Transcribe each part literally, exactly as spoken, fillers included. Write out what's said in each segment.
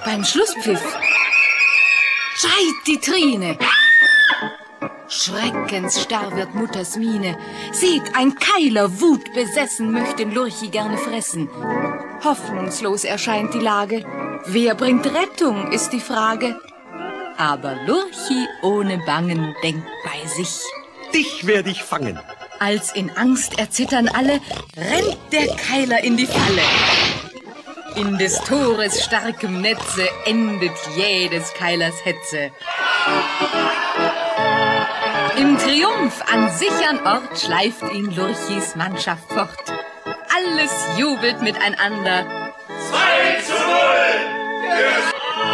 Beim Schlusspfiff schreit die Trine. Schreckensstarr wird Mutters Miene. Seht, ein Keiler, wutbesessen, möchte den Lurchi gerne fressen. Hoffnungslos erscheint die Lage. Wer bringt Rettung, ist die Frage. Aber Lurchi ohne Bangen denkt bei sich: Dich werd ich fangen. Als in Angst erzittern alle, rennt der Keiler in die Falle. In des Tores starkem Netze endet jedes Keilers Hetze. Im Triumph an sichern Ort schleift ihn Lurchis Mannschaft fort. Alles jubelt miteinander. zwei zu null!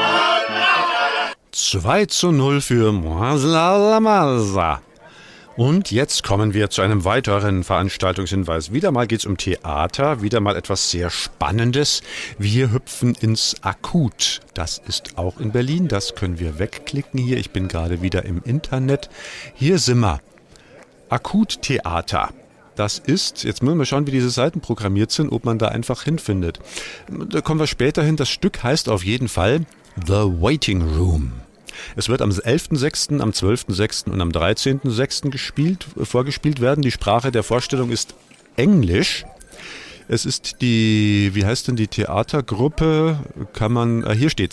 zwei zu null für Moaslalamasa. Und jetzt kommen wir zu einem weiteren Veranstaltungshinweis. Wieder mal geht's um Theater, wieder mal etwas sehr Spannendes. Wir hüpfen ins Akut. Das ist auch in Berlin, das können wir wegklicken hier. Ich bin gerade wieder im Internet. Hier sind wir. Akut Theater. Das ist, jetzt müssen wir schauen, wie diese Seiten programmiert sind, ob man da einfach hinfindet. Da kommen wir später hin. Das Stück heißt auf jeden Fall The Waiting Room. Es wird am elften sechsten, am zwölften sechsten und am dreizehnten sechsten gespielt, vorgespielt werden. Die Sprache der Vorstellung ist Englisch. Es ist die, wie heißt denn die Theatergruppe? Kann man, äh, hier steht